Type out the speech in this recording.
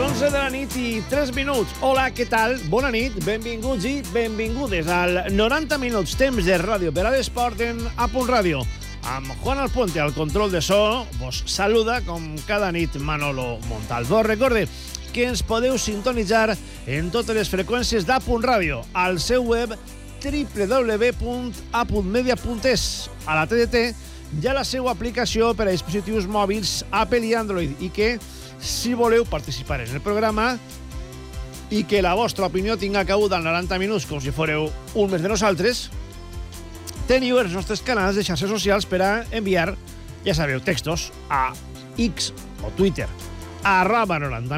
11 de la nit i 3 minuts. Hola, què tal? Bona nit, benvinguts i benvingudes al 90 minuts temps de ràdio per a l'esport en A Punt Ràdio. Amb Juan Alponte al control de so, vos saluda com cada nit Manolo Montalvo. Recorde que ens podeu sintonitzar en totes les freqüències d'A Punt Ràdio, al seu web www.apuntmedia.es, a la TDT hi ha la seva aplicació per a dispositius mòbils Apple i Android i que, si voleu participar en el programa i que la vostra opinió tinga cabuda en 90 minuts com si fóreu un més de nosaltres, teniu els nostres canals de xarxes socials per a enviar, ja sabeu, textos a X o Twitter, @90